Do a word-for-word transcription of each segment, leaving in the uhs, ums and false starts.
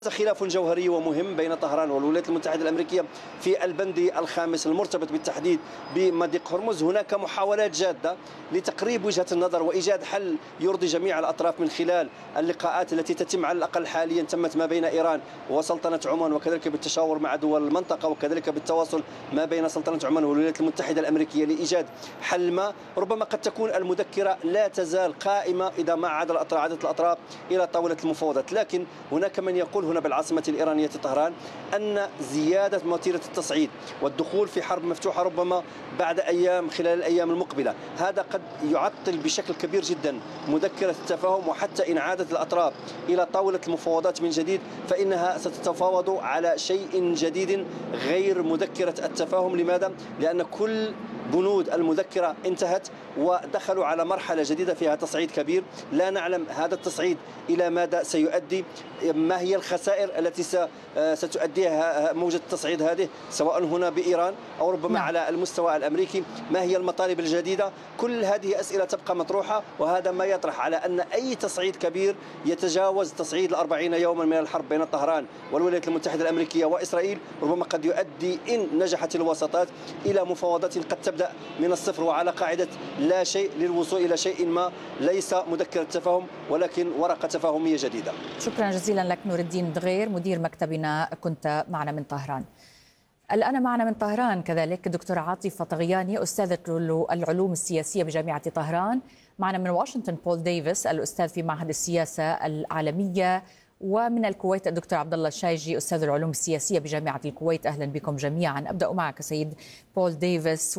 خلاف جوهري ومهم بين طهران والولايات المتحدة الأمريكية في البند الخامس المرتبط بالتحديد بمضيق هرمز. هناك محاولات جادة لتقريب وجهة النظر وإيجاد حل يرضي جميع الأطراف من خلال اللقاءات التي تتم على الأقل حاليا تمت ما بين إيران وسلطنة عمان، وكذلك بالتشاور مع دول المنطقة، وكذلك بالتواصل ما بين سلطنة عمان والولايات المتحدة الأمريكية لإيجاد حل ما. ربما قد تكون المذكرة لا تزال قائمة إذا ما عاد الأطراف عادت الأطراف إلى طاولة المفاوضات، لكن هناك من يقول هنا بالعاصمة الإيرانية طهران أن زيادة وتيرة التصعيد والدخول في حرب مفتوحة ربما بعد أيام خلال الأيام المقبلة، هذا قد يعطل بشكل كبير جدا مذكرة التفاهم، وحتى إن عادت الأطراف إلى طاولة المفاوضات من جديد فإنها ستتفاوض على شيء جديد غير مذكرة التفاهم. لماذا؟ لأن كل بنود المذكرة انتهت ودخلوا على مرحلة جديدة فيها تصعيد كبير. لا نعلم هذا التصعيد إلى ماذا سيؤدي، ما هي الخسائر التي ستؤديها موجة التصعيد هذه سواء هنا بإيران أو ربما نعم. على المستوى الأمريكي، ما هي المطالب الجديدة؟ كل هذه أسئلة تبقى مطروحة، وهذا ما يطرح على أن أي تصعيد كبير يتجاوز تصعيد الأربعين يوما من الحرب بين طهران والولايات المتحدة الأمريكية وإسرائيل ربما قد يؤدي إن نجحت الوساطات إلى مفاوضات قد تبدأ من الصفر وعلى قاعدة لا شيء للوصول إلى شيء ما ليس مذكرة تفاهم ولكن ورقة تفاهمية جديدة. شكرا جزيلا لك نور الدين دغير مدير مكتبنا، كنت معنا من طهران. الآن معنا من طهران كذلك دكتور عاطفة طغياني أستاذة العلوم السياسية بجامعة طهران. معنا من واشنطن بول ديفيس الأستاذ في معهد السياسة العالمية، ومن الكويت الدكتور عبد الله الشايجي أستاذ العلوم السياسية بجامعة الكويت. أهلا بكم جميعا. أبدأ معك سيد بول ديفيس،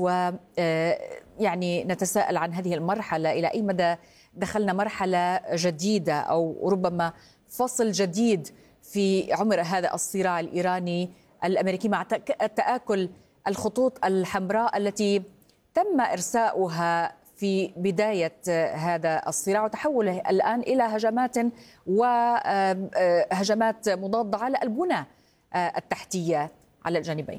ويعني نتساءل عن هذه المرحلة، إلى أي مدى دخلنا مرحلة جديدة أو ربما فصل جديد في عمر هذا الصراع الإيراني الأمريكي مع تآكل الخطوط الحمراء التي تم إرساؤها في بداية هذا الصراع وتحوله الآن إلى هجمات وهجمات مضادة على البنى التحتية على الجانبين.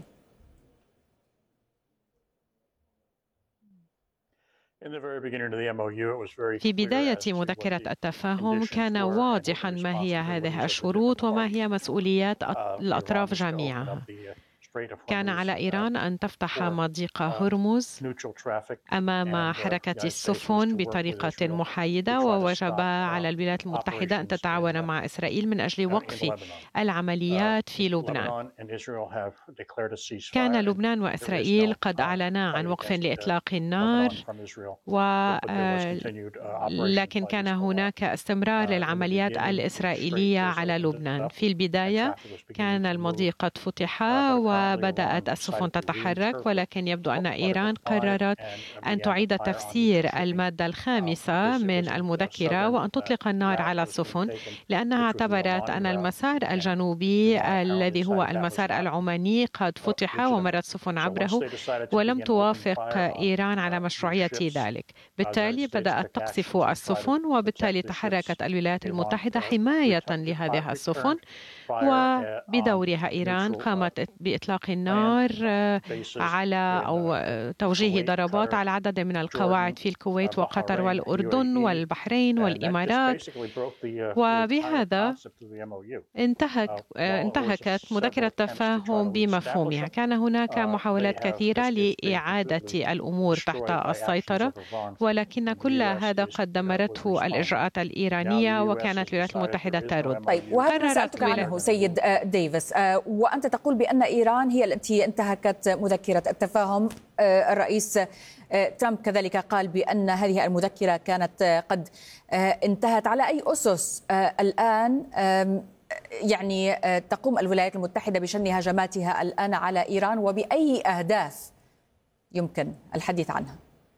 في بداية مذكرة التفاهم كان واضحا ما هي هذه الشروط وما هي مسؤوليات الأطراف جميعها. كان على إيران أن تفتح مضيق هرمز أمام حركة السفن بطريقة محايدة، ووجب على الولايات المتحدة أن تتعاون مع إسرائيل من أجل وقف العمليات في لبنان. كان لبنان وإسرائيل قد أعلنا عن وقف لإطلاق النار، ولكن كان هناك استمرار للعمليات الإسرائيلية على لبنان. في البداية كان المضيق قد فتح وبدأت السفن تتحرك، ولكن يبدو أن إيران قررت أن تعيد تفسير المادة الخامسة من المذكرة وأن تطلق النار على السفن، لأنها اعتبرت أن المسار الجنوبي الذي هو المسار العماني قد فتح ومرت سفن عبره، ولم توافق إيران على مشروعية ذلك. بالتالي بدأت تقصف السفن، وبالتالي تحركت الولايات المتحدة حماية لهذه السفن، وبدورها إيران قامت بإطلاق النار على أو توجيه ضربات على عدد من القواعد في الكويت وقطر والأردن والبحرين والإمارات، وبهذا انتهك انتهكت مذكرة التفاهم بمفهومها. كان هناك محاولات كثيرة لإعادة الأمور تحت السيطرة، ولكن كل هذا قد دمرته الإجراءات الإيرانية، وكانت الولايات المتحدة ترد. طيب، وهذا سألتك عنه سيد ديفيس، وأنت تقول بأن إيران هي التي انتهكت مذكرة التفاهم. الرئيس ترامب كذلك قال بأن هذه المذكرة كانت قد انتهت. على أي أسس الآن يعني تقوم الولايات المتحدة بشن هجماتها الآن على إيران، وبأي أهداف يمكن الحديث عنها؟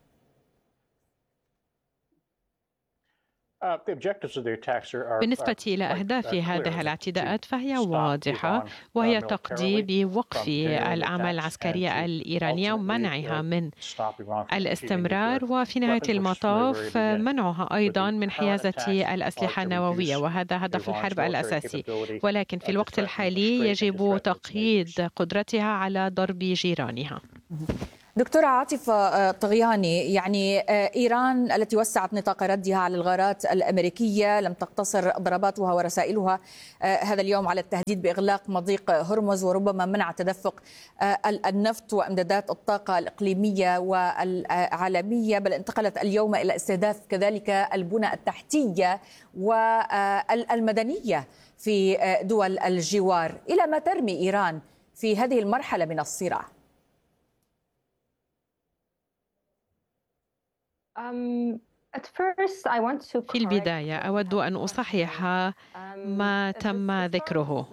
بالنسبة إلى أهداف هذه الاعتداءات فهي واضحة، وهي تقضي بوقف الأعمال العسكرية الإيرانية ومنعها من الاستمرار، وفي نهاية المطاف منعها أيضا من حيازة الأسلحة النووية، وهذا هدف الحرب الأساسي. ولكن في الوقت الحالي يجب تقييد قدرتها على ضرب جيرانها. دكتورة عاطفة طغياني، يعني إيران التي وسعت نطاق ردها على الغارات الأمريكية لم تقتصر ضرباتها ورسائلها هذا اليوم على التهديد بإغلاق مضيق هرمز وربما منع تدفق النفط وإمدادات الطاقة الإقليمية والعالمية، بل انتقلت اليوم إلى استهداف كذلك البنى التحتية والمدنية في دول الجوار. إلى ما ترمي إيران في هذه المرحلة من الصراع؟ في البداية أود أن أصحح ما تم ذكره.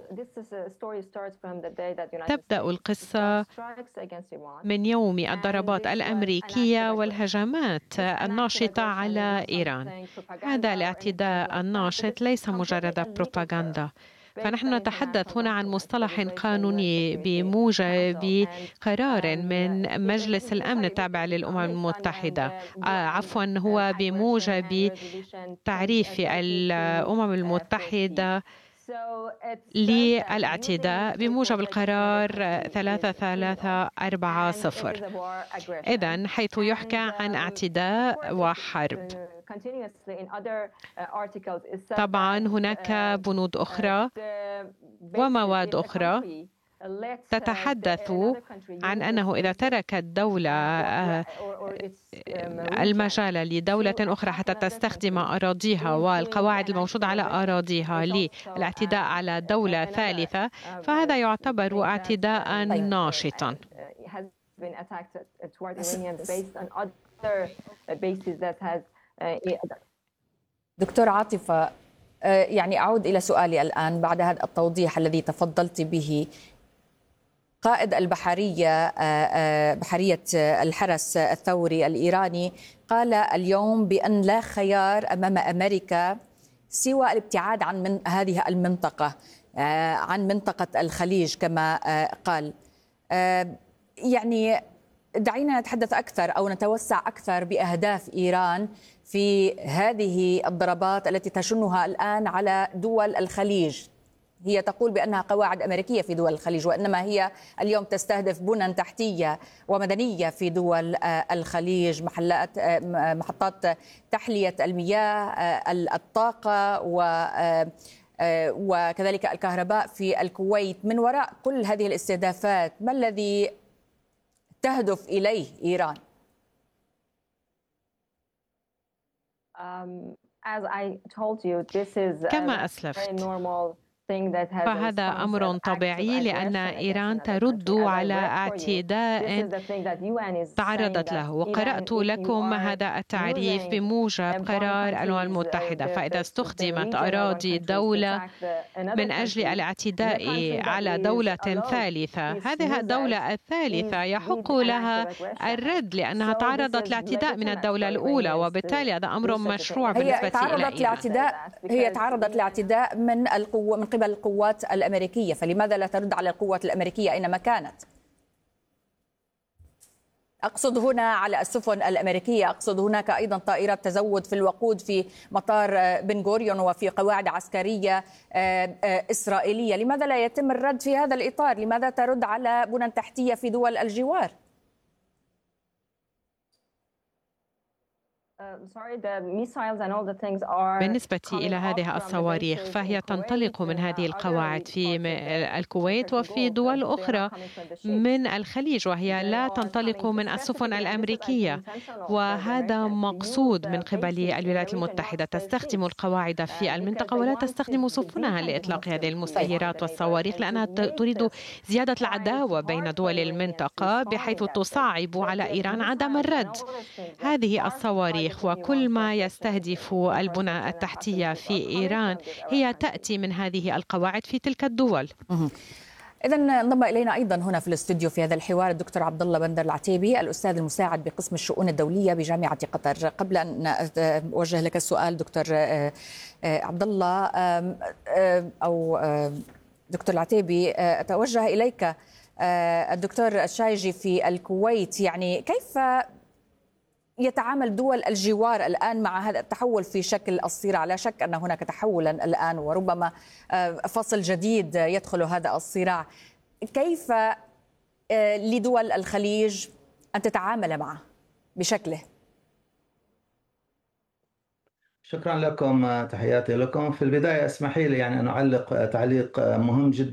تبدأ القصة من يوم الضربات الأمريكية والهجمات الناشطة على إيران. هذا الاعتداء الناشط ليس مجرد بروباغندا، فنحن نتحدث هنا عن مصطلح قانوني بموجب قرار من مجلس الأمن التابع للأمم المتحدة، آه عفوا هو بموجب تعريف الأمم المتحدة للاعتداء بموجب القرار ثلاثة ثلاثة أربعة صفر. إذن حيث يحكى عن اعتداء وحرب. طبعا هناك بنود أخرى ومواد أخرى تتحدث عن أنه إذا تركت دولة المجال لدولة أخرى حتى تستخدم أراضيها والقواعد الموجودة على أراضيها للاعتداء على دولة ثالثة، فهذا يعتبر اعتداء ناشطا. دكتور عاطفة، يعني أعود إلى سؤالي الآن بعد هذا التوضيح الذي تفضلت به. قائد البحرية بحرية الحرس الثوري الإيراني قال اليوم بأن لا خيار أمام أمريكا سوى الابتعاد عن من هذه المنطقة، عن منطقة الخليج كما قال. يعني دعينا نتحدث أكثر أو نتوسع أكثر بأهداف إيران في هذه الضربات التي تشنها الآن على دول الخليج. هي تقول بأنها قواعد أمريكية في دول الخليج، وإنما هي اليوم تستهدف بنى تحتية ومدنية في دول الخليج، محلات محطات تحلية المياه، الطاقة وكذلك الكهرباء في الكويت. من وراء كل هذه الاستهدافات ما الذي تهدف إليه إيران؟ كما أسلفت، فهذا أمر طبيعي لأن إيران ترد على اعتداء تعرضت له، وقرأت لكم هذا التعريف بموجب قرار الأمم المتحدة. فإذا استخدمت أراضي دولة من أجل الاعتداء على دولة ثالثة، هذه الدولة الثالثة يحق لها الرد لأنها تعرضت لاعتداء من الدولة الأولى، وبالتالي هذا أمر مشروع بالنسبة إلى إيران. هي تعرضت لاعتداء من القوة من قبل القوات الأمريكية، فلماذا لا ترد على القوات الأمريكية أينما كانت؟ أقصد هنا على السفن الأمريكية، أقصد هناك أيضا طائرات تزود في الوقود في مطار بن غوريون وفي قواعد عسكرية إسرائيلية. لماذا لا يتم الرد في هذا الإطار؟ لماذا ترد على بنى تحتية في دول الجوار؟ بالنسبة إلى هذه الصواريخ فهي تنطلق من هذه القواعد في الكويت وفي دول أخرى من الخليج، وهي لا تنطلق من السفن الأمريكية، وهذا مقصود من قبل الولايات المتحدة. تستخدم القواعد في المنطقة ولا تستخدم سفنها لإطلاق هذه المسيرات والصواريخ، لأنها تريد زيادة العداوة بين دول المنطقة بحيث تصعب على إيران عدم الرد. هذه الصواريخ وكل ما يستهدف البنى التحتية في إيران هي تأتي من هذه القواعد في تلك الدول. إذن انضم إلينا أيضا هنا في الاستوديو في هذا الحوار الدكتور عبد الله بندر العتيبي، الأستاذ المساعد بقسم الشؤون الدولية بجامعة قطر. قبل أن أوجه لك السؤال دكتور عبد الله أو دكتور العتيبي، أتوجه إليك الدكتور الشايجي في الكويت. يعني كيف يتعامل دول الجوار الآن مع هذا التحول في شكل الصراع؟ لا شك أن هناك تحولا الآن وربما فصل جديد يدخل هذا الصراع. كيف لدول الخليج أن تتعامل معه بشكله؟ شكرا لكم، تحياتي لكم. في البداية اسمحي لي يعني أن أعلق تعليق مهم جدا